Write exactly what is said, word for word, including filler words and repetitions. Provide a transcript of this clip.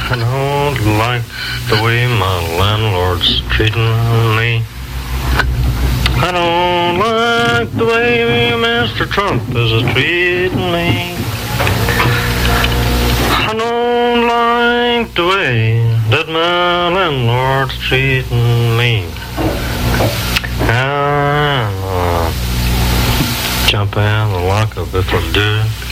I don't like the way my landlord's treating me. I don't like the way Mister Trump is treating me. I don't like the way that my landlord's treating me. I'm uh, jump in the lockup if I do.